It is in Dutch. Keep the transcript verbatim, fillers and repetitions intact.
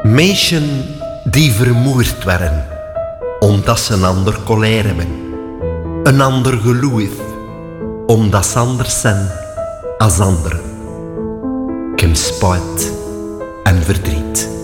Mensen die vermoord werden, omdat ze een ander colère hebben. Een ander geloof, omdat ze anders zijn als anderen. Kem spijt en verdriet.